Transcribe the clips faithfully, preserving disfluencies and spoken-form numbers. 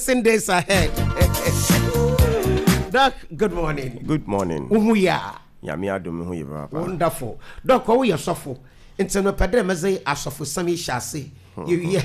Days ahead. Doc, good morning. Good morning. Umuya. Yami adum hu yeba papa. Wonderful. Doc, how you suffer? Into no padre meze asofo sami shase. You hear?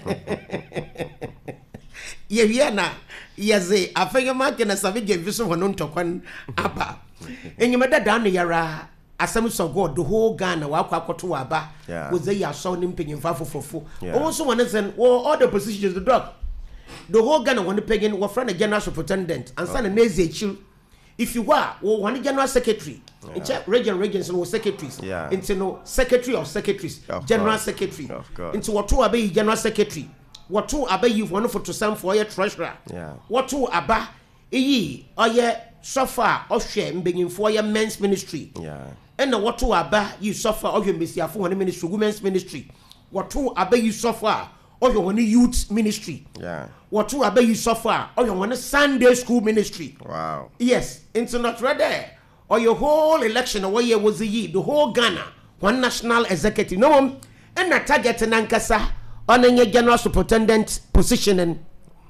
You hear na? Yaze afenya make na sabi ge viso hono ntokwan aba. Enyimeda dan yara asem so God the whole Ghana wa akwa akoto aba. Was they ya so ni mpanyimfa fofofo. Also one is all the positions the doc. The whole Ghana one pagan were friend a general superintendent and son and Nezechil. If you were one general secretary, yeah. region regions and secretaries, yeah. into no secretary of secretaries, of general course. secretary, of into what two obey general secretary, what two obey you one for to some for your treasurer, yeah. what two abba ye or ye suffer or share being for your men's ministry, yeah. and what two abba you suffer or your missy for one ministry, women's ministry, what two obey you suffer. Or your one youth ministry. Yeah. What two abay you suffer? Or your one Sunday school ministry. Wow. Yes, into not right there. Or your whole election or year was the year, the whole Ghana, one national executive. No one and a target in Ankasa on your general superintendent positioning.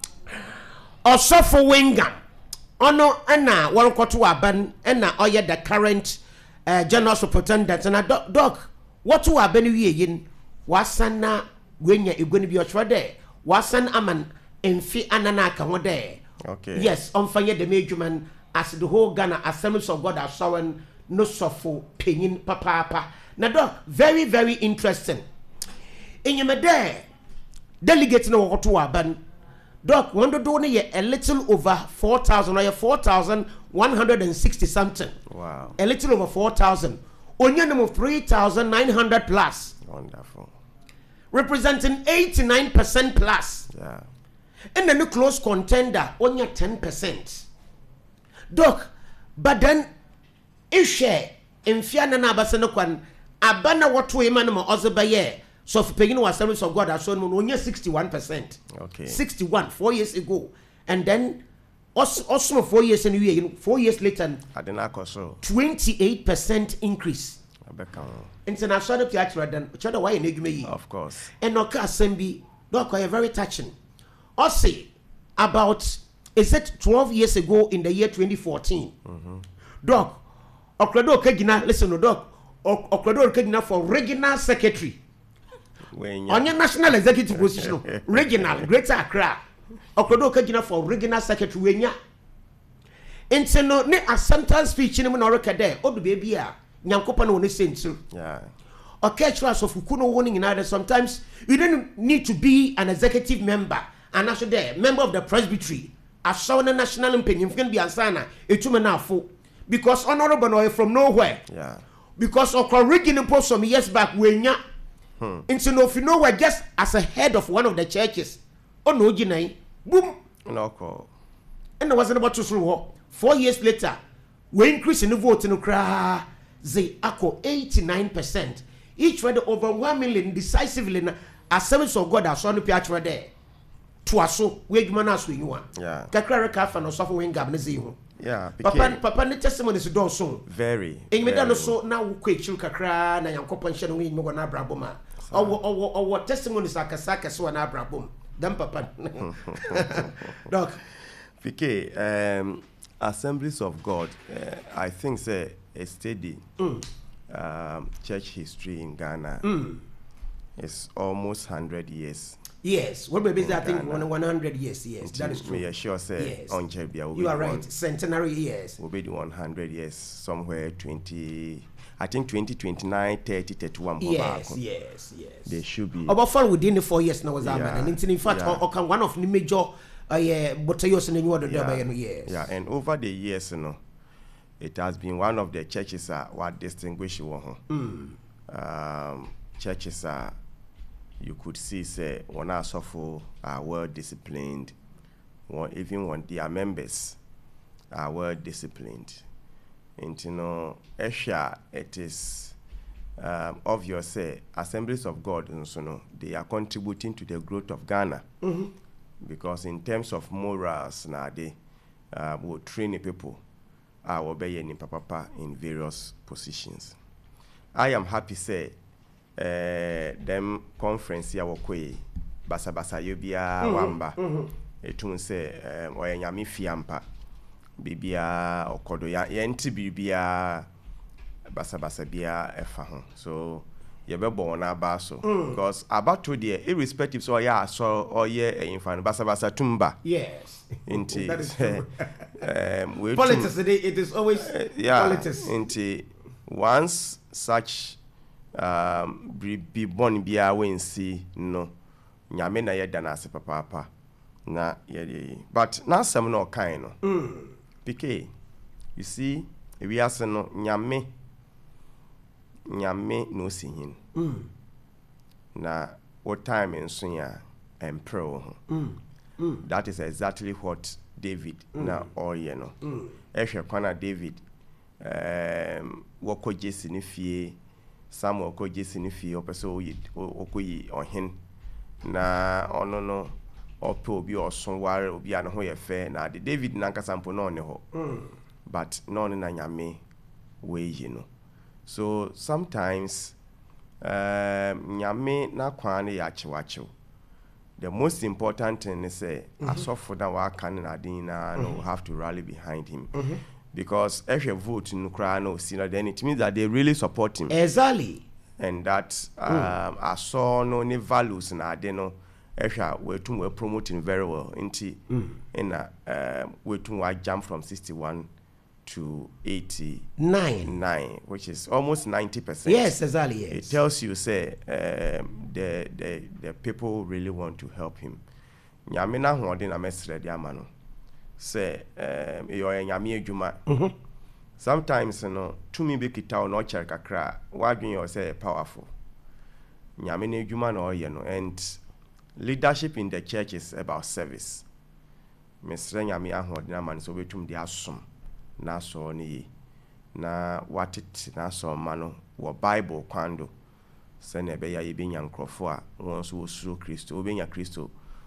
Or suffer winger. Or no, and now one quarter aban and now or the current uh, general superintendent and a doc. doc what two aben yin wasana. When you're going to be a trade, wasan aman and fi ananaka one day. Okay. Yes, on fire the major man as the whole Ghana Assemblies of God are showing no suffer paying papa papa. Now, doc, very, very interesting. In your day, delegates no what to ban. Doc, one do a little over four thousand or four thousand one hundred and sixty something. Wow. A little over four thousand. Onion of three thousand nine hundred plus. Wonderful. Representing eighty-nine percent plus. Yeah. And then the close contender, only ten percent. Doc, but then, if share, in Fiana Nabasanokwan, Abana what way man or Ozabaye, so for paying was service of God, I saw only sixty-one percent. Okay. sixty-one, four years ago. And then, also four years in a year, four years later, twenty-eight percent increase. International theatre than other way in of course. And no assembly, doc, I very touching. I say about is it twelve years ago in the year twenty fourteen? Mm-hmm. Doc, Okrado Kegina, listen to doc, Okrado Kegina for regional secretary. On your national executive position, regional, Greater Accra. Okrado Kegina for regional secretary. When ya into no ne a sentence speech in Minorca there, oh, the baby. Nyankopana woni sentu. Yeah. Okay, trust of kuno warning in either sometimes you don't need to be an executive member and actually there member of the presbytery as so national opinion can be ansana etumenafo because honorable no from nowhere. Yeah. Because of original post some years back when ya hmm. into no if you know where just as a head of one of the churches oh no jinai boom no call and there wasn't about to through four years later we increase in the vote in Accra. They echo eighty-nine percent. Each were the overwhelmingly decisively Assemblies of God are so no there. To us so we manas we you yeah. Kakra kafa no suffer when gabnezi. Yeah. Papa papa ne testimony is do so. Very. In me no so now we quick chill kakra na yankopon hye no we mo na braboma. Owo owo owo testimony sakasaka so na brabom. Them papa. Doc. P K um Assemblies of God uh, I think say a steady mm. um, church history in Ghana mm. is almost one hundred years. Yes, what maybe I think one, one hundred years, yes, Indeed, that is true. We are sure say yes. on Chebia you are right, one, centenary years. Will be the one hundred years somewhere twenty, I think twenty, twenty-nine, thirty, thirty-one. Yes, yes, yes. They should be. About far within the four years now was that yeah. man. And in fact, yeah. or, or one of the major uh, yeah, but you also know the yeah. years. Yeah, and over the years, you know, it has been one of the churches that uh, were distinguished. Mm. Um, churches are, uh, you could see, say, one are so are well disciplined, one, even when their members are well disciplined. And you know, Asia, it is um, obvious, say, Assemblies of God, and so no, they are contributing to the growth of Ghana. Mm-hmm. Because in terms of morals, now they uh, will train people. I will be in papa in various positions. I am happy say uh, them conference here wokwe basa basa yobia wamba etum say um oye nyame fiampa bibia okodo ya yenti bibia basa basa bia efa ho so ye be born na ba so because about to there irrespective so ya so oye infan basa basa tumba yes inti that is true. um we Politics tum, it is always uh, yeah, politics inti once such um be born bia we see no nyame na ye dana ase papa papa na ye but na sem no kind no mm. Pk you see we ase no nyame nyame no sihin mm. na what time in sunya and pro mm. mm. that is exactly what David mm. na all you know mm. ehwe kwana David um woko jesi ni fie Samuel ko jesi ni fie opeso okoyi ohin na ono no opo obi oson ware obi an ho ye fe na de David na nkasa mpo no ne ho mm. but no na nyame we yi no so sometimes um nyame na kwane ya chiwacho the most important thing is say mm-hmm. asofo da wa kan na din na no have to rally behind him mm-hmm. because if you vote in kra no see then it means that they really support him exactly and that um mm. aso no ni values na de no ehwa we tum we promoting very well inti mm. in a um we tum wa jump from sixty-one to eighty-nine nine, which is almost ninety percent. Yes, exactly. Yes. It tells you say um, the the the people really want to help him. Nyame na hoɔden na mesre de ama no. Say um yo nyame adwuma. Mhm. Sometimes no to me be kita no cher kakra, wadwen you say powerful. Nyame na adwuma na ɔyɛ no and leadership in the church is about service. Mesre nyame ahoɔden ama no so betum de asom. Na so ni na watit na so mano wo Bible kwando se na be ya yebi nyankrofo a won so osuro Kristo obenya Kristo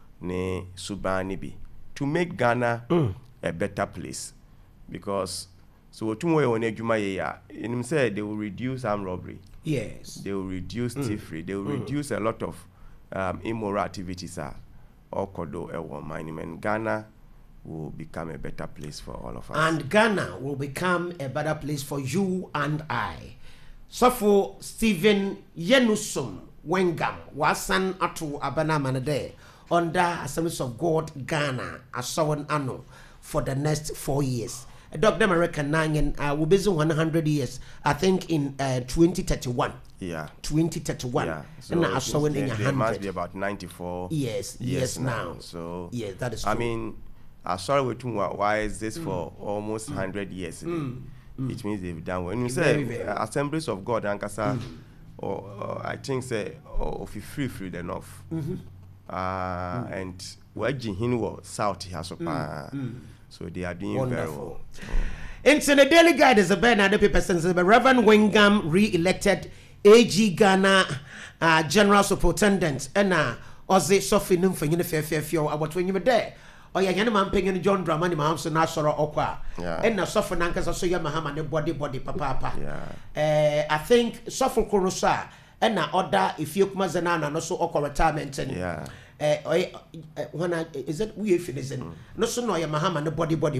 ne subani bi to make Ghana mm. a better place because so otum we won adwuma ye ya enim say they will reduce armed robbery, yes, they will reduce mm. thievery, they will mm. reduce a lot of um, immoral activities are okodo e won mining Ghana will become a better place for all of us. And Ghana will become a better place for you and I. So for Stephen Yenusum Wengam, Wasan Atu Abana Manade, under Assemblies of God Ghana, Asawan Ano, for the next four years. Doctor American Nine uh, will be one hundred years, I think in uh, twenty thirty-one. Yeah. twenty thirty-one. Yeah. So and I saw in it must be about ninety-four yes, years yes now. now. So yes, that is true. I mean, I sorry with why is this mm. for almost one hundred mm. years? Mm. It means they've done well. When you say very, very. Assemblies of God, Ankasa, mm. or, or I think say, or if you free, free enough. Mm-hmm. Uh, mm. And where Jinhinwo South has a mm. mm. So they are doing wonderful. Very well. Oh. Into the Daily Guide is a band and the people since the Reverend Wengam re-elected A G Ghana uh, General Superintendent and uh Ozzy Sophie Num for Unifair Fair Fio about when you were there. Oh yeah, yana man paying John Dramani Mahamson Nasoro Okwa. Yeah. And na suffer nankas so ya mahama ne body body papa papa. Yeah. Uh, I think suffer Kurusa and na order if you kuma zanana no so okwa retirement and yeah. Uh, uh, when I, is it we finishing? Mm. No so no ya mahama ne body body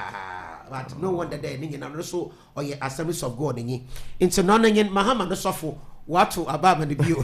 pa. But no wonder there ningi na no so or ya Assemblies of God ningi. Into no ningi mahama no suffer. What to ababa the view?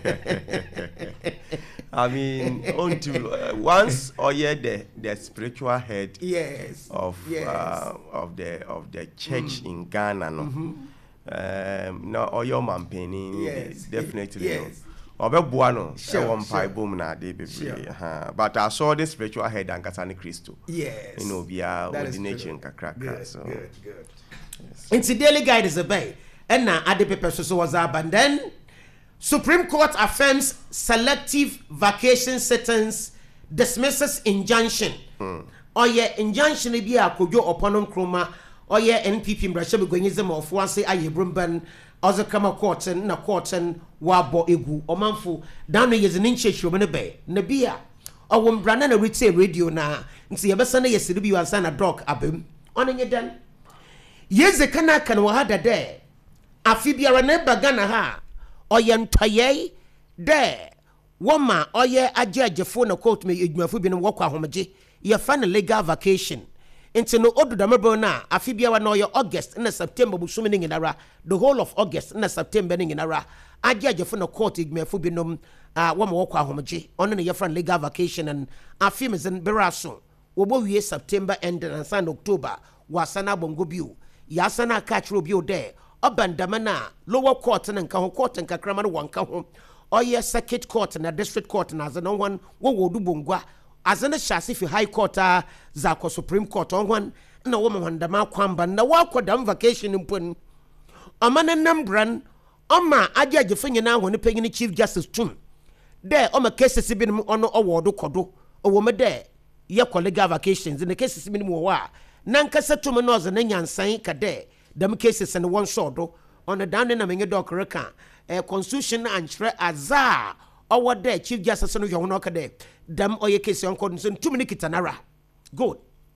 I mean, until uh, once or yeah, the the spiritual head yes of yes. Uh, of the of the church mm. in Ghana, no, mm-hmm. um, no, or your man penny, yes, definitely, yes. No. Or buano, sure, one sure. boom na de sure. uh, but I saw the spiritual head and Kasani Christo. Yes, you know, we are ordination kakraka. So good, good. Yes. It's the Daily Guide is a bay. And now Adi Pepe so was up and then Supreme Court affirms selective vacation sentence, dismisses injunction. Mm. Or ye injunction be a kojo upon chroma, or ye N P P Brashabi Gwenism of one say aye brumban, other kama court and na court and wabo egu, or manfu, down is an inch shumene bay, Nabia, or when Branana retail radio na, and see a besana yes to be and sign a dog abim, on it then. Yes, the Kanakan wahada there. Afibiara ne bagana ha. Oyentoye de woma oye agyeagyefo na court me edwumafo bi no wokwa ahomgye ye fa na legal vacation into no odu damebo na afi bia wa na oye August na September busum ni nyinara the whole of August na September ni nyinara agyeagyefo na court edwumafo bi no uh, woma wokwa ahomgye ono ne ye fa legal vacation and afi mezen beraso wobo wie September end and san October wasana bongo biu yasana ka chiro biu de obandama na lower court na nka ho court nka krama no wanka ho oye circuit court na district court na azana one wo wodu bongwa azana shasi fi high court a za ko supreme court on one na wo mandama kwamba na wakodam vacation mpon amana nambran oma ajaje fenye na ho ne panyini chief justice tum de oma cases bi no ono owodo kodo owo me de ye legal vacations in the cases bi no wo a na nkasa tum no zo na nyansan ka de dem cases and one shodo on the down na menye doc reka eh, constitution and shre azar over there chief justice no hwe no ka de dem oye case on code so tum ni kitanara good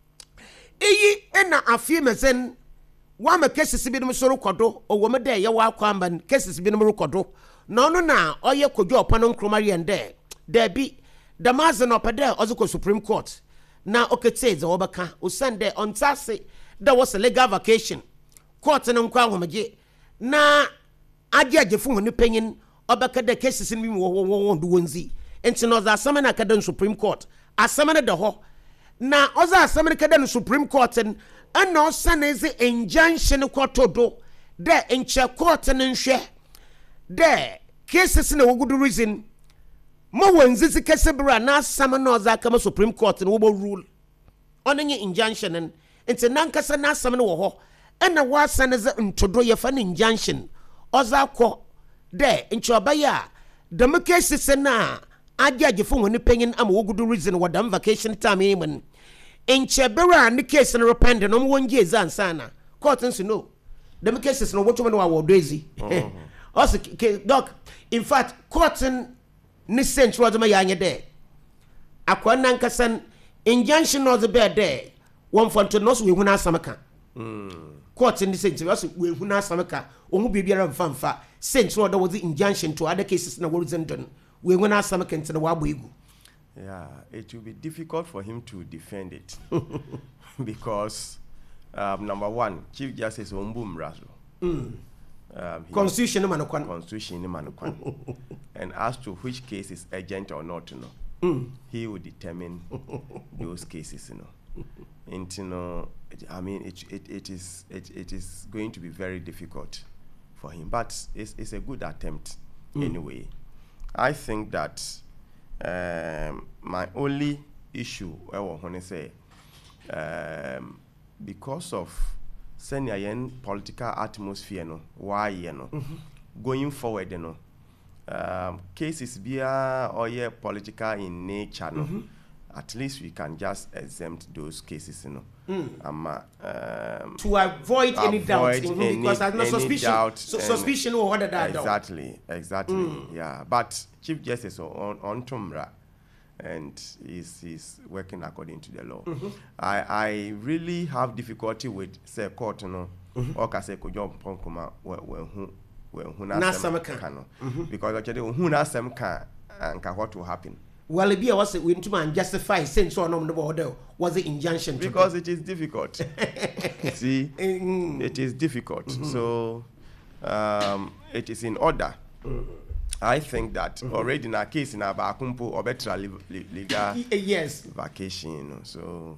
eyi ena afie mezen wa ma cases bi no so rekodo owo me de ye wa kwamba cases bi no rekodo no no na oye kodwo opano nkromari ende there be damaze no pede oziko supreme court na okete ze obaka osande ontase there was a legal vacation court no nkwa ahomgye na agyeagyefo honi panyin obaka de cases ni wo wo do wonzi enti no za asama na kada supreme court asama na de ho na oza asama na kada supreme court en na osaneze injunction court do de enche court no nhwe de cases na wogudu reason mo wonzi kesebra na asama na oza kama supreme court no wo rule onenye injunction en enti nankasa na asama na wo ho ena wasaneze ntodo ye fa injunction oza ko de nchobaya the cases na agyagyefo honi panyin ama wogudu reason wadam vacation time emen enchebera ne case no repend no mo wonje ezansana court nso no the cases no wotomo no awodo ezi also doc in fact court ni central odoma yanye de akwana nkasan injunction no the bed de one for to no so we huna asamaka mm court in the central also we huna asamaka ohu bibiara mfamfa central there was the injunction to other cases na wozen don we huna asamaka ntena wabo egu. Yeah, it will be difficult for him to defend it because um, number one, Chief Justice Ombum Razo. Mm. Um, Constitution manukwan. Constitution manukwan. And as to which case is urgent or not, you know, mm. he will determine those cases, you know. And you know, it, I mean, it it it is it it is going to be very difficult for him, but it's it's a good attempt mm. anyway. I think that. Um, my only issue, I want to say, um, because of senior political atmosphere, no, why you know, mm-hmm. going forward, you know, um, cases be or yeah political in nature, no, mm-hmm. at least we can just exempt those cases, you know, mm. um, um, to avoid, avoid any doubt, in any, because there's no suspicion, doubt so, suspicion or what that exactly, exactly, mm. yeah, but. Chief Justice on on Tumra, and is is working according to the law. Mm-hmm. I I really have difficulty with say court no or ka say ko jump ponkoma we we hu we hu na sem kan no because actually hu na sem kan anka what will happen. Well, it be a was we to justify since or no the border was the injunction because it is difficult. See, mm. it is difficult. Mm-hmm. So um, it is in order. Mm-hmm. I think that mm-hmm. already in our case in our bakumpo or better legal yes vacation, you know, so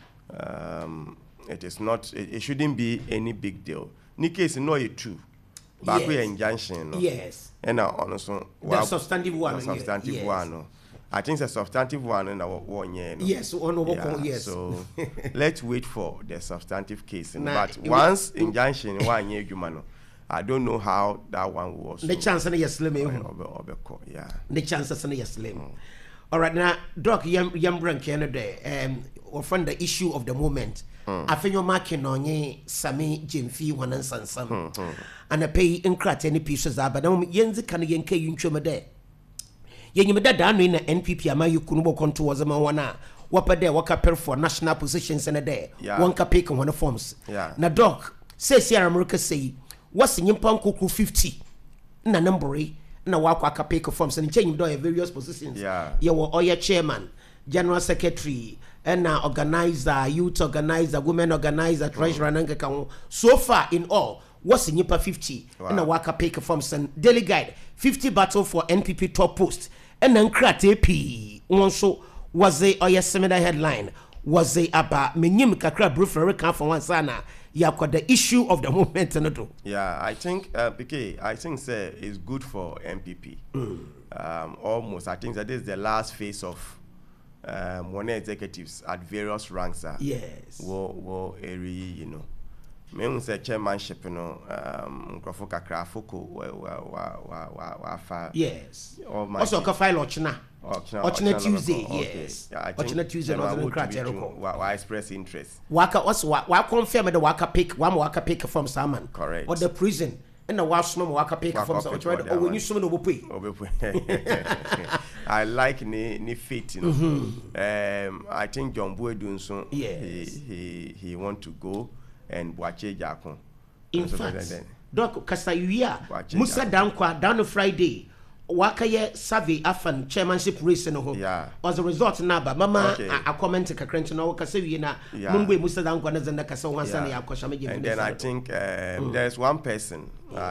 um, it is not it, it shouldn't be any big deal. Ni case no it true. But we injunction, no? Yes. And now also the substantive one, the substantive yes. one. No? I think the substantive one in our one year. No? Yes, one over yeah, yes. So let's wait for the substantive case. Nah, but once was, injunction one year, you man. I don't know how that one was. The chance na yeslim. Yeah. The chances na yeslim. All right, now, Doc, yam yam brand Canada. Um, or from the issue of the moment. I think you're marking on ye Sami Jimfi one and Sansam, and I pay in crat any pieces are, but I'm yenzi can yen kay in chumade. Yen you made down in the N P P. Ama you couldn't walk on towards a mawana. Wapa there, walk up for national positions in a day. One capake on one forms. Yeah. Now, Doc, says here America say. What's in Yimpan Kuku fifty? Na number na wakwa kapeke forms and change do various positions. Yeah. You were oya chairman, general secretary, and uh, organizer, youth organizer, women organizer, treasurer, mm. and so far in all, what's in Yipa fifty wow. and a waka peke forms and daily guide fifty battle for N P P top post and then krate p also was a oya seminar headline was a about menyim kakra brief recount for one sana. Yeah, got the issue of the movement. Yeah, I think, uh, P K, I think say, it's good for N P P. Mm. Um, almost, I think that this is the last phase of um, one executives at various ranks. Uh, yes. Wo, wo, area, you know. Me say chairmanship, you know, um, Krofoka Krafoko, wa, wa, wa, wa, wa, wa, fa. Yes. Also, ka file Ochina. Ochina Tuesday, okay. yes. Yeah, Ochina Tuesday, no, no, no, I express interest. Waka, what's what? Waka confirm the Waka pick, one Waka pick from Salmon. Correct. Or the prison. And the wash no Waka pick from Salmon. Or when you summon the pay. I like ni ni fit, you know. Mm-hmm. Um, I think John Boy doing so. Yes. He he he want to go and Boache Jakon. In so fact, Doc Kasayuya, Musa Dankwa down on Friday. Wakaye survey afan chairmanship race no ho. Yeah. As a result na ba mama okay. a, a comment ka crunch na waka we na mungwe Musa Dankwa na zanda kasa wansa na yakosha meje. And then I think um, mm. there's one person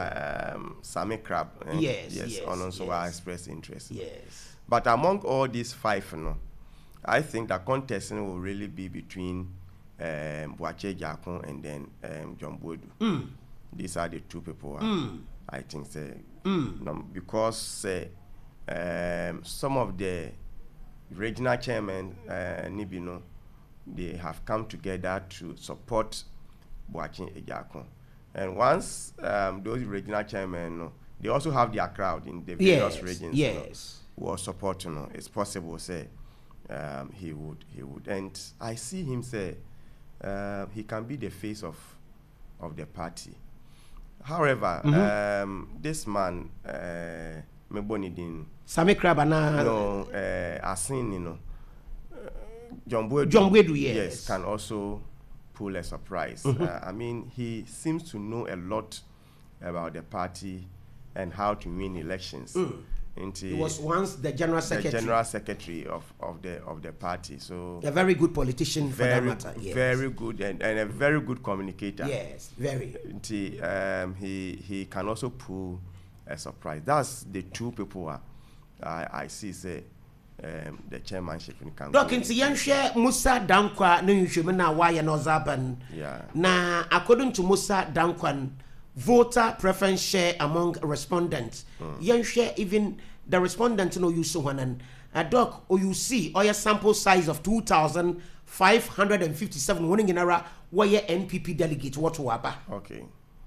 um Sammy Crab. Um, yes, yes, yes. on also yes. I express interest. Yes. But among all these five, you know, I think the contesting will really be between um Boache Jakon and then um John Bodu. Mm. These are the two people mm. I think say mm. um, because say um, some of the regional chairmen uh, Nibino, they have come together to support Boache Jakon. And once um, those regional chairmen, you know, they also have their crowd in the various yes. regions. Yes. You know, who are supporting. You know, it's possible say um, he would he would. And I see him say uh, he can be the face of of the party. However, mm-hmm. um, this man, uh, Mebonidin, Sammy Krabana, no, uh, Asin, you know, uh, John Boyd, John Boyd, yes. yes, can also pull a surprise. Mm-hmm. uh, I mean, he seems to know a lot about the party and how to win elections. Mm. Into he was once the general secretary, the general secretary of, of the of the party. So a very good politician very, for that matter. Yes. Very good and, and a very good communicator. Yes, very. Into, um, he he can also pull a surprise. That's the two people uh, I I see say um, the chairmanship in Congo. Doc into Yanshe Musa Dankwa no you na why no zaban. Yeah. Na according to Musa Dankwan, voter preference share among respondents. Mm. Yen share even the respondents no use one and a doc or you see or your sample size of two thousand five hundred fifty-seven winning in era where your N P P delegate what waba. Okay.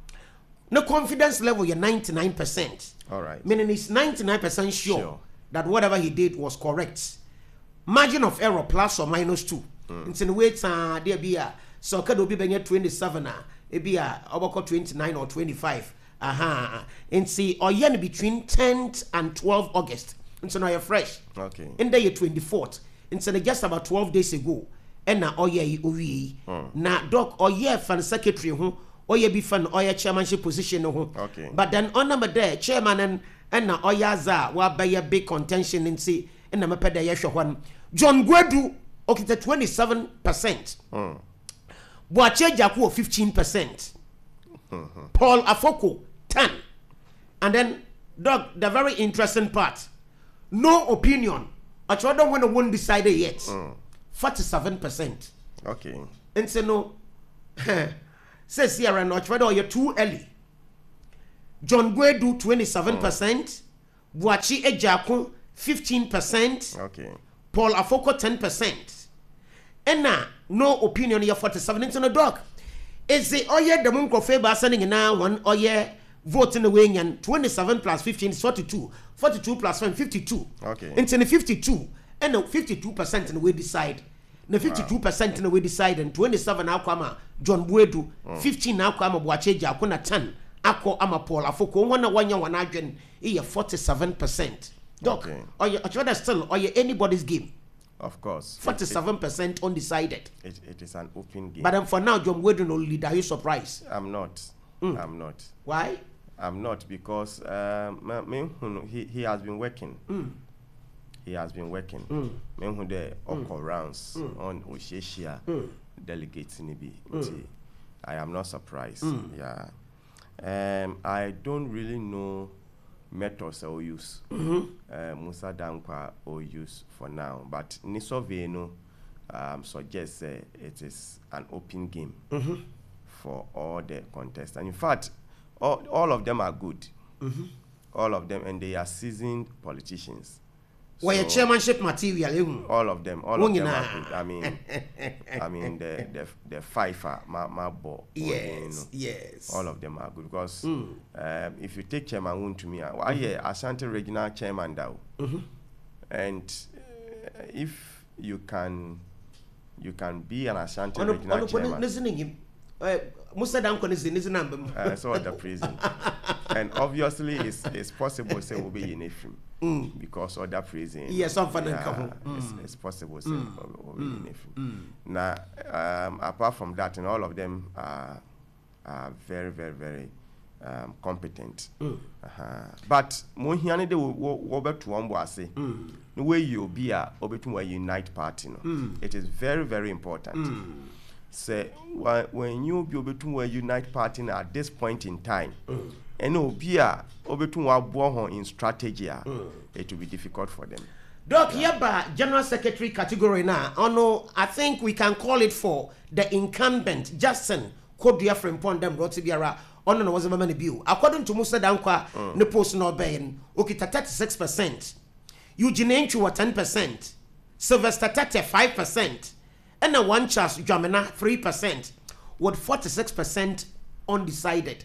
No confidence level you're ninety-nine percent. All right. Meaning it's ninety-nine percent sure, sure that whatever he did was correct. Margin of error plus or minus two. Mm. It's in the way uh, there be a so could be benye twenty-seven uh, it be a about twenty-nine or twenty-five. Aha. And see, or yen between tenth and twelfth August. And so now you're fresh. Okay. In the year twenty-fourth. And so just about twelve days ago. And now, oh yeah, oh yeah. Now, doc, oh yeah, fan secretary, who, oh yeah, be fan, oh yeah, chairmanship position, who. Okay. But then, on number there, chairman and, and now, oh yeah, za, wa by a big contention and see, and I'm a peda yesha one. John Gwedu, okay, the twenty-seven percent. Mm. Boache Jaku, fifteen percent. Mm-hmm. Paul Afoko, ten. And then, Doc, the very interesting part, no opinion. I don't want to one decided yet. Mm. forty-seven percent. Okay. And so, no, says here, and I you're too early. John Gwedu, twenty-seven percent. Mm. Boachi Ejaku, fifteen percent. Okay. Paul Afoko, ten percent. And now, no opinion here, forty-seven into the dog. Is the oye the monk of favor sending now one oye voting away and twenty-seven plus fifteen is forty-two. forty-two plus one, fifty-two. Okay. Into the fifty-two. And the fifty-two percent in the way decide. The fifty-two percent in the way decide and twenty-seven now come John Buedu, mm. fifteen now come Boache Jakuna ten. Ako ama Paul Afoko one one year one agent here forty-seven percent. Doc, okay. Or you are still or you anybody's game. Of course. forty-seven percent undecided. It, it is an open game. But then for now, John Wedding will lead. Are you surprised? I'm not. Mm. I'm not. Why? I'm not because um, he he has been working. Mm. He has been working. Mm. Me who the mm. rounds mm. on Osheshia mm. delegates in B. Mm. I am not surprised. Mm. Yeah. Um, I don't really know methods or use. Mm-hmm. uh, Musa Dankwa or use for now, but Nisovie no um, suggests uh, it is an open game mm-hmm. for all the contests. And in fact, all, all of them are good. Mm-hmm. All of them, and they are seasoned politicians. Well, so, chairmanship material. All of them, all of them are good. I mean, I mean the the the FIFA, my my ball. Yes, yes. All of them are good because mm. um, if you take Chairman Woon to me, I hear Ashanti Regional Chairman now, mm-hmm. and uh, if you can, you can be an Ashanti ono, Regional ono, Chairman. Listening, uh, Musa Dankwa is in number. Uh, so at the prison, and obviously it's it's possible say we'll be in a film. Mm. Because other prison. Yes, yeah, yeah, it's, it's possible. So mm. we'll, we'll mm. mm. Now, um, apart from that, and all of them are, are very, very, very um, competent. Mm. Uh-huh. But Mohiani de Wobe to Wombo say, the way you be a Obetu Unite Party, no? Mm. It is very, very important. Mm. Say when you be Obetu Unite Party at this point in time. Mm. And Obia Obetu in strategy, mm. it will be difficult for them. Doc, yeah. Yaba General Secretary category now. Oh no, I think we can call it for the incumbent Justin Kodria Frimpon them Rotibiara. Oh no, was a man view. According to Musa Dankwa, mm. the post no bayin, Okita thirty-six percent, Eugene Enchu ten percent, Sylvester Tate five percent, and a one Charles Jamina three percent, with forty-six percent undecided.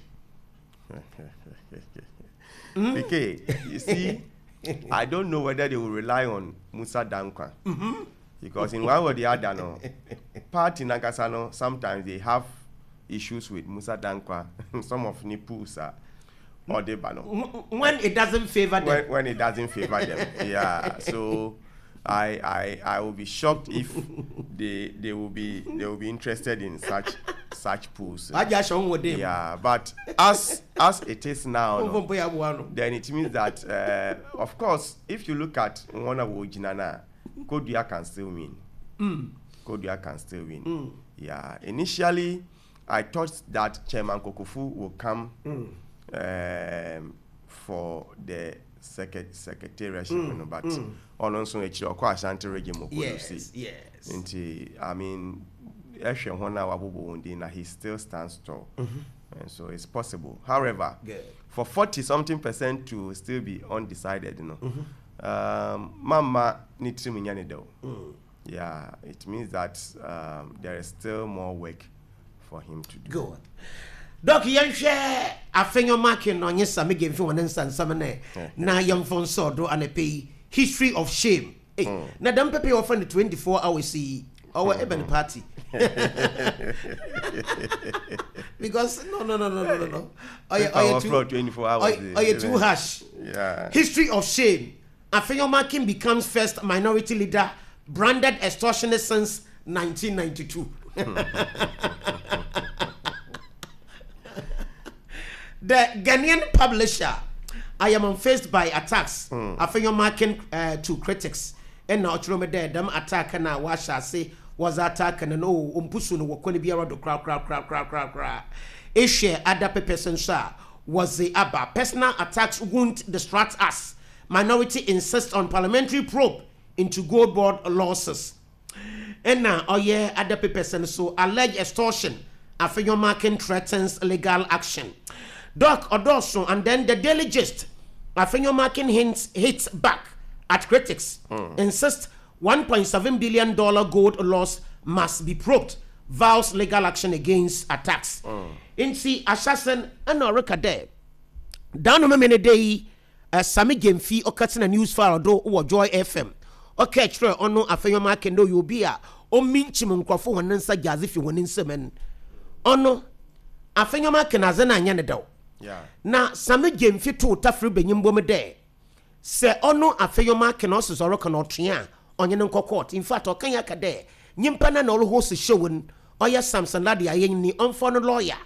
mm. Okay, you see, I don't know whether they will rely on Musa Dankwa mm-hmm. because in one or the other, no, party Nagasano sometimes they have issues with Musa Dankwa. Some of Nipus are or they bano when it doesn't favor them. When, when it doesn't favor them, yeah. So I I I will be shocked if they they will be they will be interested in such. Such pools. Yeah, but as as it is now, no, then it means that, uh, of course, if you look at one of Ojinana, Kodria can still win. Mm. Kodria can still win. Mm. Yeah, initially, I thought that Chairman Kokofu will come mm. um, for the secret secretariatship, mm. you know, but mm. on also a Ashanti regime. Yes, yes. Into, I mean. He still stands tall, mm-hmm. and so it's possible. However, good. For forty something percent to still be undecided, you know, mm-hmm. um, Mama needs to mm. Yeah, it means that um, there is still more work for him to do. Good. Doc, you share a finger marking on your summer game for one instance, summer na young Fonso and a pay history of shame. Hey, mm. now don't pay off on the twenty-four hours see. Our mm-hmm. Eben party. Because no no no no no no no. Are you, are you too, twenty-four hours, are, are you too harsh? Yeah. History of shame. Afenyo Makin becomes first minority leader branded extortionist since nineteen ninety-two. The Ghanaian publisher, I am faced by attacks. Mm. Afenyo Makin uh, to critics. And now Trome there, them attack and I wash I say was attack and no umpusu no wakoni be around the crowd crowd crowd crowd crowd crowd. Ishe other person sha was the abba. Personal attacks won't distract us. Minority insists on parliamentary probe into gold board losses. And now oh yeah other person so alleged extortion. Afenyo Makin threatens legal action. Doc Odoso and then the Daily Gist. Afenyo Makin hints hits back at critics, mm. insist one point seven billion dollars gold loss must be probed, vows legal action against attacks. Mm. In see, assassin and Orika there. Down a minute day, a Sami game fee or cutting a news file or Joy F M. Okay, sure, or no, Afenyo Makin no you be a or minchim crofo and answer jazz if you win in semen. Or no, Afenyo Makin as an anyanado. Yeah. Now, Sami game fee to Tafri Benyum there. Se ono Afenyo Makin also zoro kana tria onye nko court. In fact, okan yakade nyimpa na no ho se showun oya Samson Ladi ayen ni onfo no lawyer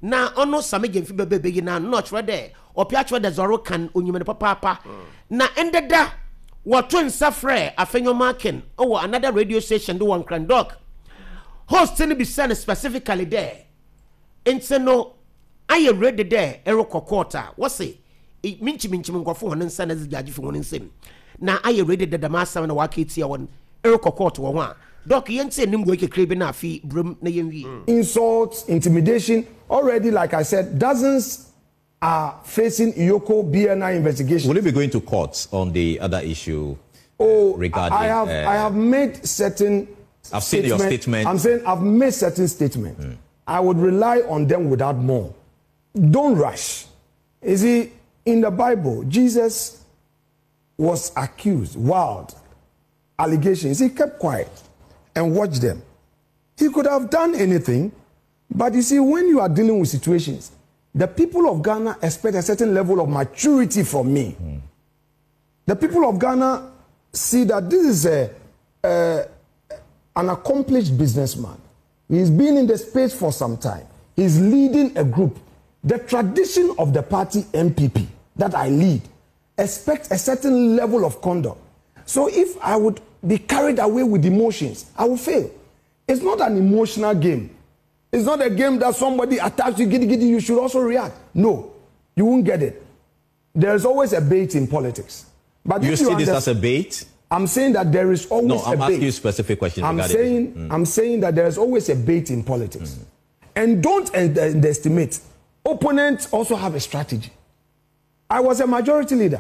na ono same gemfi bebe yi na no chwe de opia chwe de zoro kan onyumene papa papa na endeda wato nsafre afenyo ken oh another radio station do one Krandok host ni be send specifically there ente no aye ready there ero kokota what say minchi minchi nkofo hono nsa na zigaji fi hono nsem na aye ready de damasa na waketi ya won ero kokota wo ho a doc yente nim go kekre bi na afi brum na yemwi insults, intimidation. Already, like I said, dozens are facing Iyoko B N I investigation. Will you be going to court on the other issue? Oh, regarding, I have uh, I have made certain. I've seen your statement. I'm saying I've made certain statements. Mm. I would rely on them without more. Don't rush. You see, in the Bible, Jesus was accused, wild allegations. He kept quiet and watched them. He could have done anything, but you see, when you are dealing with situations, the people of Ghana expect a certain level of maturity from me. Mm. The people of Ghana see that this is a, a, an accomplished businessman. He's been in the space for some time. He's leading a group. The tradition of the party M P P that I lead expects a certain level of conduct. So if I would be carried away with emotions, I will fail. It's not an emotional game. It's not a game that somebody attacks you, giddy giddy, you should also react. No, you won't get it. There's always a bait in politics. But you if see you this as a bait? I'm saying that there is always no, a I'm bait. asking you specific questions. I'm saying, mm. I'm saying that there is always a bait in politics. Mm. And don't underestimate. Opponents also have a strategy. I was a majority leader.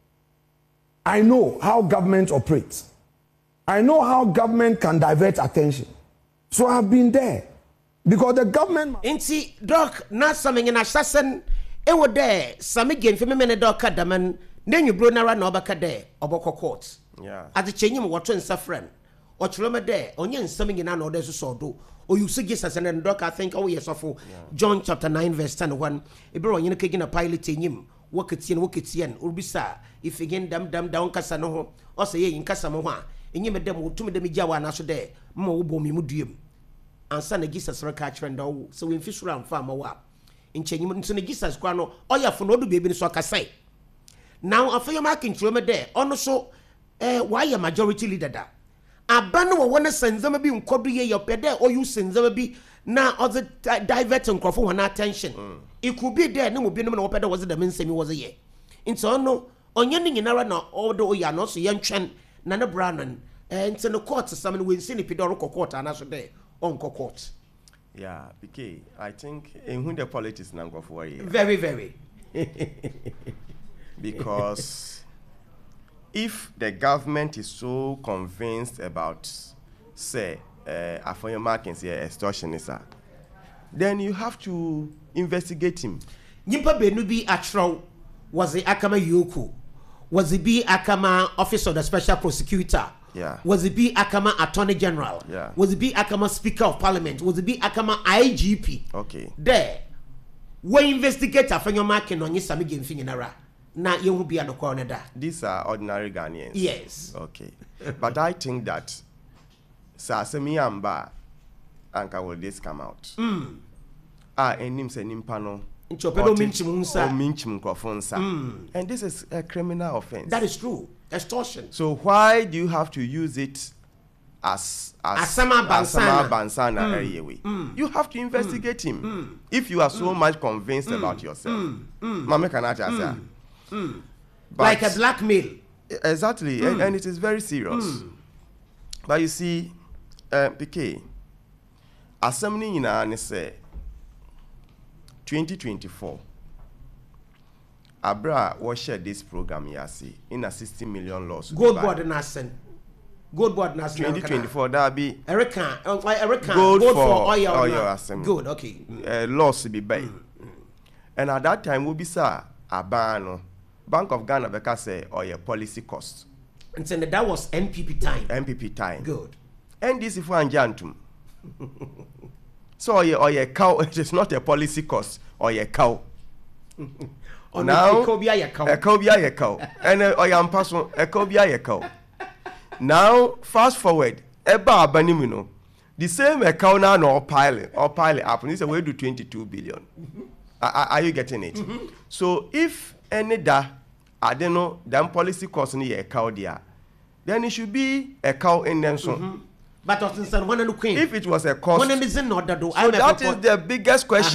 I know how government operates. I know how government can divert attention. So I've been there. Because the government... Inti, doc, na something in assassin, it would there, some again for me, doc, Kadaman, then you blow Nara Nobaka there, Oboko court. Yeah. At the changing water and suffering, or Choloma there, onion something in an order so do, or you suggest as an doc, I think, oh yes, of John chapter nine, verse ten, one, a bro, you know, kicking a pilot in him, work it in, work it in, Urbisa, if again, dam dam down Casano, or say in Casamoa, and you made them to me the Mijawa and also there, Mo bomi mudium. And son of Jesus catch and so in fish round farm a while. In changing into the Jesus grano, or ya for no baby so I say. Now, I feel your marking to there, also, eh, why a majority leader da. A banner one sends them be uncobbly your pede or you send them be now other divert and crop for attention. It could be there, no be no pede was the men say me was a year. In so no, on young in ara no, although you are not so young chan, Nana Brannan, and send the court to summon with Sini Pidorico court and also there. Uncle court. Yeah, because I think in whom the politics now go for you. Very, very. Because if the government is so convinced about, say, uh, Afonyama can say extortionist, then you have to investigate him. Nimpa Benubi Atro was the Akama Yoku, was the B Akama officer of the special prosecutor. Yeah. Was it be Akama Attorney General? Yeah. Was it be Akama Speaker of Parliament? Was it be Akama I G P? Okay. There, we investigate after your marking on your sami game thing in Ara. Now you will be at the corner there. These are ordinary Ghanaians. Yes. Okay. But I think that Sasemi Amba Anka will this come out. Mm. Ah, and him say Nimpano. Or minchim kofonsa. And this is a criminal offense. That is true. Extortion. So why do you have to use it as as Asama Bansana? Asama Bansana mm. You have to investigate mm. him. Mm. If you are so mm. much convinced mm. about yourself. Mm. Mm. Mame Kanacha mm. mm. Like a blackmail. Exactly. Mm. And, and it is very serious. Mm. But you see, uh, P K, Assembly in a say twenty twenty-four. Abra was shared this program yasi in a sixty million loss. Gold board Nassen. Gold board Nassen. twenty twenty-four that be Erica, Erica, gold, gold for, for oil, oil assembly. Good, okay. Uh, loss be bay. Mm. And at that time we be sa a ban Bank of Ghana beka say oil policy cost. And so that was N P P time. N P P time. Good. And this if one jantum. So oil oil cow it is not a policy cost or a cow. Now, a cow be a cow, and I am passing a cow be a cow. Now, fast forward, Eba Banimino, the same account now or pile or pile up. And he said, we do twenty-two billion. Are, are you getting it? Mm-hmm. So if any da, I don't know, then policy cost ni a cow there, then it should be a cow in them so. Mm-hmm. But if it was a cost, so that is the biggest question.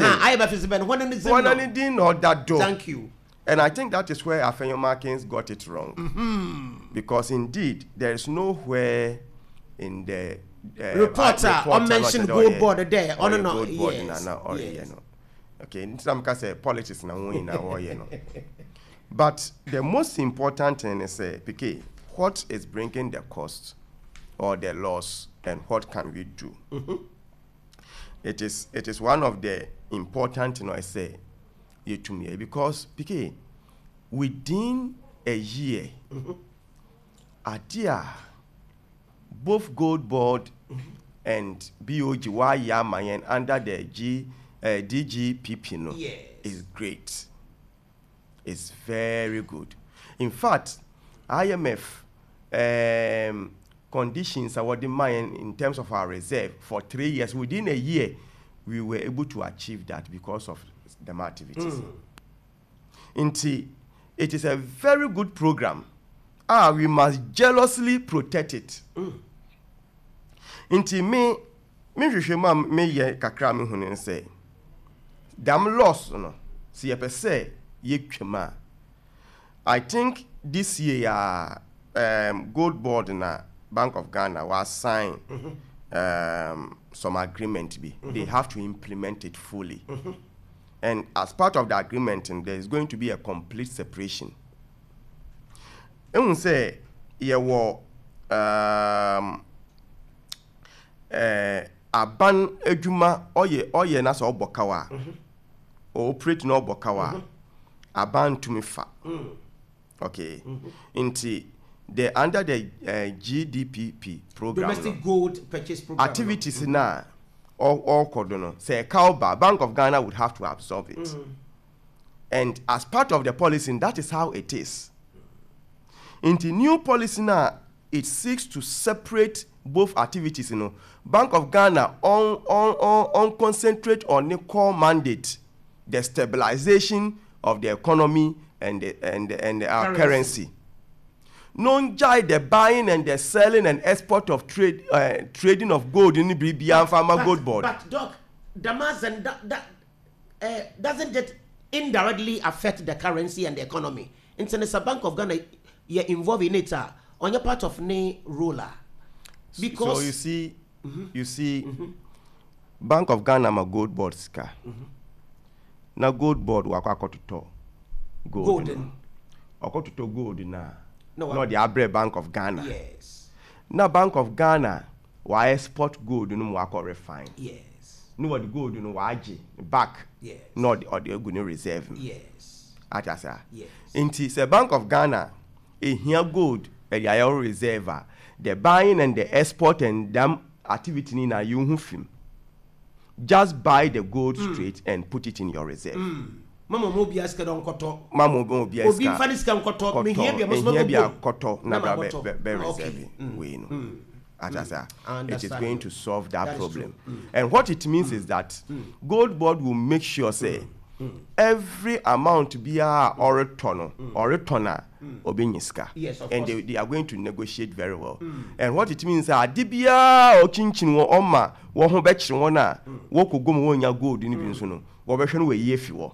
Uh-huh. Thank you. And I think that is where Afenyo Markins got it wrong. Mm-hmm. Because indeed, there is nowhere in the uh, reporter on mentioned gold board there. Oh, no, no. Yes. No, no, yes. No. Okay, in some cases, politics na win or you know. But the most important thing is, uh, P K, what is bringing the cost or the loss, and what can we do? Mm-hmm. It is it is one of the important, you know, I say, you to me, because P K, within a year, mm-hmm. Adia, both Gold Board mm-hmm. and B O G Y Yamayan under the G uh, D G P P no, yes. is great. It's very good. In fact, I M F um, conditions are demanding in terms of our reserve for three years. Within a year, we were able to achieve that because of the activities. Mm. Inti, it is a very good program. Ah, we must jealously protect it. Mm. Inti me, me rishema me ye kakra me hunin say, dam loss no, si ye per se ye chema. I think this year um, Gold Board na Bank of Ghana was signed mm-hmm. um, some agreement be. Mm-hmm. They have to implement it fully. Mm-hmm. And as part of the agreement, there is going to be a complete separation. And we say, yeah, well, um, uh, aban ejuma oye oye na so obokawa or operate no obokawa aban to me fa. Okay, mm-hmm. Inti the under the uh, G D P P program, domestic no, gold purchase program activities no. na all all kodono say Kauba Bank of Ghana would have to absorb it, mm-hmm. and as part of the policy, that is how it is. In the new policy now, it seeks to separate both activities. You know, Bank of Ghana on on on, on concentrate on the core mandate, the stabilization of the economy and the, and the, and the, our currency. currency. Non jai the buying and the selling and export of trade uh, trading of gold in the B B and Pharma Gold Board. But Doc, Damas and that, that uh, doesn't that indirectly affect the currency and the economy? International Bank of Ghana, you're involved in it uh, on your part of ne ruler. Because so you see, mm-hmm. you see, mm-hmm. Bank of Ghana ma Gold Board ska. Mm-hmm. Na Gold Board wakwa kotuto gold. Golden. Okotuto gold na. No, no, the Abre Bank of Ghana. Yes. Now Bank of Ghana, why export gold no wako refine. Yes. No what the gold no waji back. Yes. Not the or the gonna reserve. Yes. Atasa. Yes. Inti the Bank of Ghana, a here gold a the reserve. The buying and the export and damn activity in a young film. Just buy the gold mm. straight and put it in your reserve. Mm. Mama mobi aska don koto. Mama mobi aska. Obi fani ska koto. Me here bia must be a koto na ba be be reserve. We know. Atasa. It is going to solve that, that problem. Mm. And what it means mm. is that mm. Gold Board will make sure say mm. every amount be a or return or returner obinyiska. Yes, of and course. They, they are going to negotiate very well. Mm. And what it means is adibia o chinchin wo oma wo ho be chire won a wo kogom wo nya gold ni bi nso no wo be hwe no we yefi wo.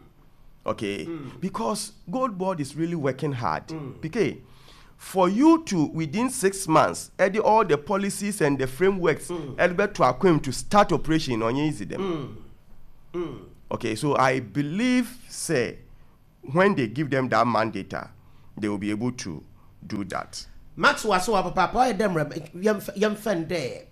Okay, mm. because Gold Board is really working hard. Mm. Because for you to within six months, edit all the policies and the frameworks, mm. to acquaint to start operation on easy them. Mm. Mm. Okay, so I believe, say, when they give them that mandate, they will be able to do that. Max was so papa, boy, them young friend there.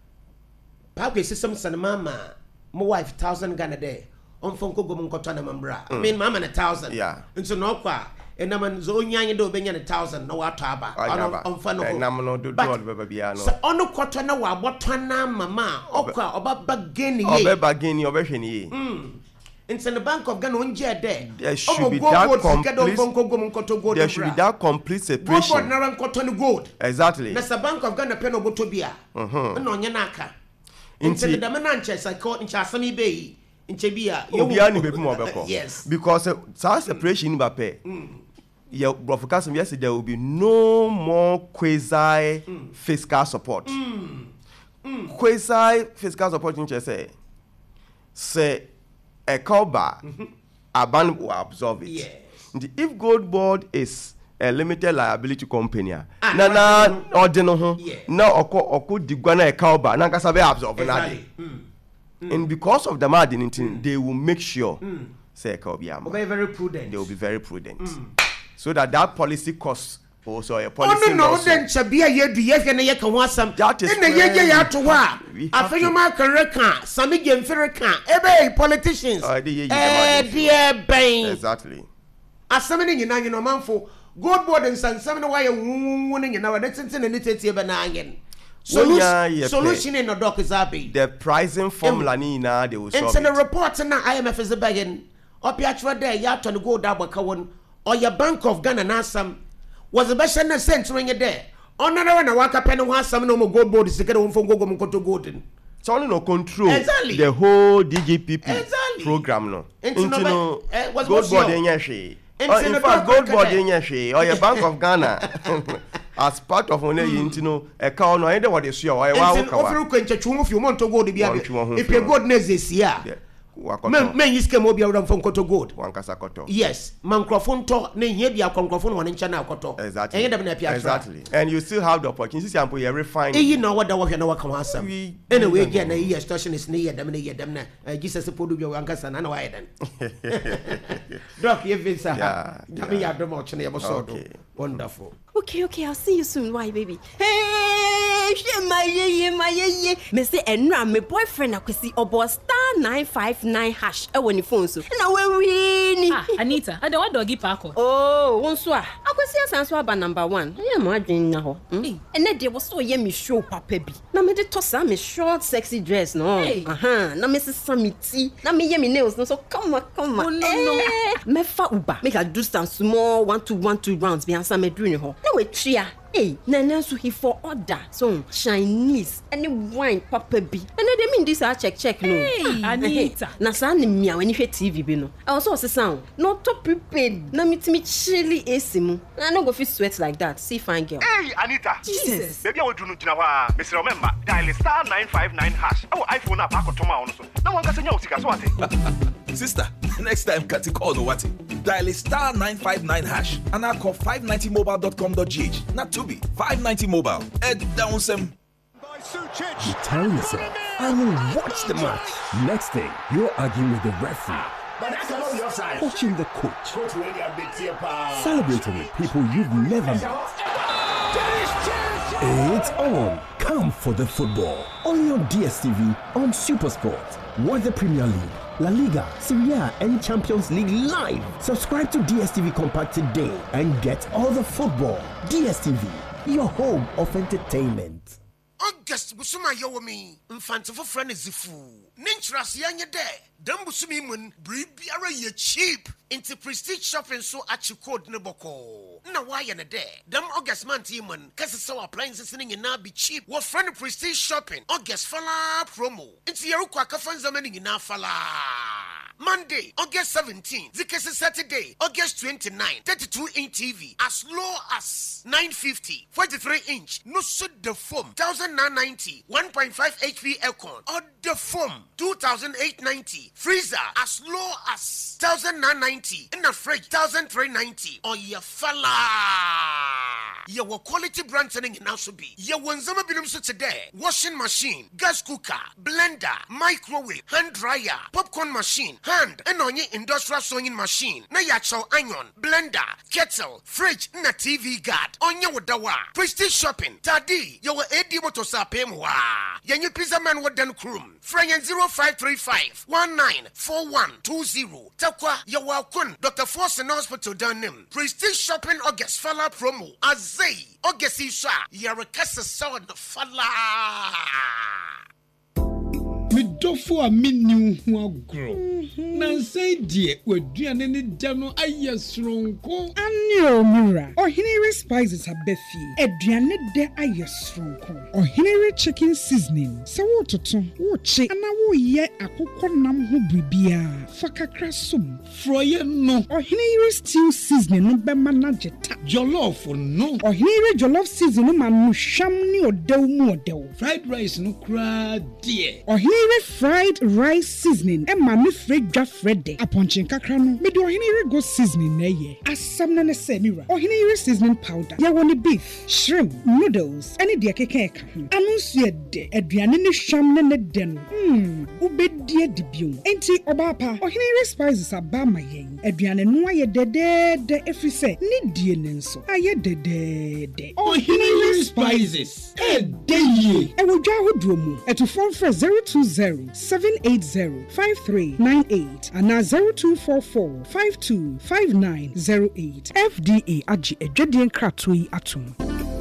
Papa system son mama, my wife thousand Ghana day. On Fonko go Munkotana Mambra. I mean, Mamma a thousand. Yeah. And so no qua. And Naman Zonyang do Benyan a thousand, no wataba. On Fano. Namano do Babiano. So on no Quatana, what Tana Mamma, Oka, about Bagini. Or Bagini or Version. Hm. In the Bank of Ghana, one year there. There should be that complete. There should be that complete separation. Gold, Naran Cotton Gold. Exactly. That's the Bank of Ghana Penobotobia. Mm-hmm. No, Yanaka. Inti the mananche psycho in Chasami Bay in Chebia. Obiani baby mo Yes. Because uh, such separation in Bape. Yeah, broadcast yesterday there will be no more quasi mm. fiscal support. Mm. Mm. Quasi fiscal support in say say a cowbar mm-hmm. a ban will absorb it. Yes. If Gold Board is a limited liability company, ah, na na ordinary ho na oko oko digwana a cowbar na kasa be absorb na dey. And because of the margin mm. they will make sure mm. say cowbar. Be very prudent. They will be very prudent. Mm. So that that policy costs also a policy. Oh no, no, then Chabia ye do ye can ye can want some. That is in the ye ya to wa. I feel you mark a reckon, some again Ferrecan, ebe politicians. Oh, dear, dear Bain. Exactly. As something you know, you know, man for Gold Board and San Seven why winning in our that's in the nitty banana. Solution, solution in the dock is happy. The pricing formula nina they will solve. And send a report and I M F is a begging. Up yatra there, ya to go double kawan. Or your Bank of Ghana Nasam was the best in sense when you're there. On another one, walk up and one some no more Gold Board is to get on from Gogo to Golden. It's only no control exactly. the whole D G P P exactly. program no. Into no uh, Gold Board in Yashi. In fact, Gold Board in Yashi or your Bank of Ghana as part of only into no account no either what is your why wow. If you want to go to be if your goodness is here. Men men yiske mo bia udam fon koto gold. Wankasa koto. Yes, microphone to na hia bia microphone won ncha na koto. Exactly. Exactly. Exactly. And you still have the opportunity to sample your refine. E you know what that work na waka wasam. Anyway, again na here station is near them na here them na Jesus podu bia wankasa na na why then. Doc ye visa. Yeah. Dami ya do mo chene so do. Wonderful. Okay, okay, I'll see you soon. Why, baby? Hey, she my ye my ye. Me say enra me boyfriend akwesi obo star nine five nine hash e woni phone so. Na we win. Ah, Anita, I don't doggy parko. Oh, wonso a. Akwesi asanso aba number one. E ma adwen na ho. E na de wo so ye me show papa bi. Na me de tossa me short sexy dress no. Aha, na me sesa me ti. Na me ye me nails no so come on, come on. Oh, no, no. Me fa uba. Make I do some small one two one two rounds be answer me doing ho. No we tria. Hey, Nana so he for order. So Chinese any wine papa bi. And they mean this I check check no. Hey, Anita. Na sa ni mia when you T V bi no. I also say sound. No to prepared. Na meet me chilly A C mu. I no go fit sweat like that. See fine girl. Hey, Anita. Jesus. Baby I want to know jina Mister Remember dial star nine five nine hash. Our iPhone app akotoma on so. Na wan ka senya osika so ate. Sister, next time Kati call no what? Dial star nine five nine hash and I call five ninety mobile dot com dot g h. Not to be five ninety mobile. Ed down some. You tell yourself, I will watch the match. Next thing, you're arguing with the referee. Watching the coach. Celebrating with people you've never met. It's on. Come for the football. On your D S T V on SuperSport. Watch the Premier League, La Liga, Serie A, and Champions League live. Subscribe to D S T V Compact today and get all the football. D S T V, your home of entertainment. August busuma yomi mfantifo friend zifu ninchras yanye de dam busumi mun bribiara ye cheap into prestige shopping so achi code ne boko na why ne de dam August month mun kase so appliances ning na be cheap wo friend prestige shopping August fala promo into yeruko akafan zamani na fala Monday, August seventeenth, Zikesi Saturday, August twenty-ninth, thirty-two inch T V, as low as nine fifty, forty-three inch, no suit the foam, one thousand nine hundred ninety, one point five H P aircon, or the foam, two thousand eight hundred ninety, freezer, as low as one thousand nine hundred ninety, in the fridge, one thousand three hundred ninety, or your fella. Your quality brand selling in Asubi. Your Wanzama Binum today, washing machine, gas cooker, blender, microwave, hand dryer, popcorn machine, hand and on your industrial sewing machine, na yacho iron, blender, kettle, fridge, na T V guard, on your wadawa, prestige shopping, tadi, your edi motosa pemwa, yanyu pizza man wadan krum, Franyan zero five three five one nine four one two zero, takwa, your wakun, Doctor Forsen Hospital Danim, prestige shopping August fella promo, azay, August isha, you're a cassa saw the fella. medofo a menu ho agro na nsai die waduane ne gya no ayɛ soronko anio mura ohinere spices abefi aduane de ayɛ soronko ohinere chicken seasoning sɛ wo toto wo che ana wo yɛ akokɔ nam ho bribia fa kakra som froye no ohinere stew seasoning no bɛma na jeta jollof no ohinere jollof seasoning ma no hwam ne odew mu odew fried rice no kra die ohinere fried rice seasoning e ma me fredwa frede aponchin kakra no me de ohinere go seasoning na ye asam na ne se mira ohinere seasoning powder ya woni beef shrimp noodles any de keke ka ho anu nsu ede aduane ne hwam ne ne de no mm ubedie dibium enti obapa ohinere spices aba ma yen aduane no aye dedede efrise ne die ne nso aye dedede ohinere spices e dey e wo dwa hodro mu eto phone for zero two zero seven eight zero five three nine eight and zero two four four five two five nine zero eight F D A agi edwadien krato yi atom.